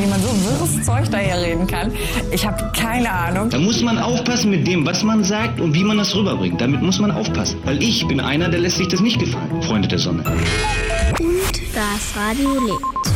wie man so wirres Zeug daherreden kann. Ich habe keine Ahnung. Da muss man aufpassen mit dem, was man sagt und wie man das rüberbringt. Damit muss man aufpassen. Weil ich bin einer, der lässt sich das nicht gefallen, Freunde der Sonne. Und das Radio lebt.